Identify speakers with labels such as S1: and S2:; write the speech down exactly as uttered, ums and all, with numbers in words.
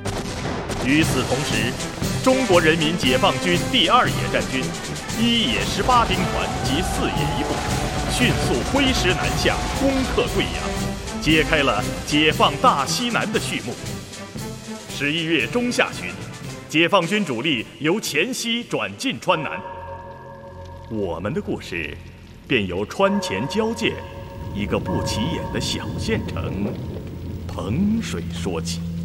S1: 与此同时，中国人民解放军第二野战军一野十八兵团及四野一部迅速挥师南下，攻克贵阳，揭开了解放大西南的序幕。十一月中下旬，解放军主力由黔西转进川南，我们的故事便由川黔交界一个不起眼的小县城彭水说起。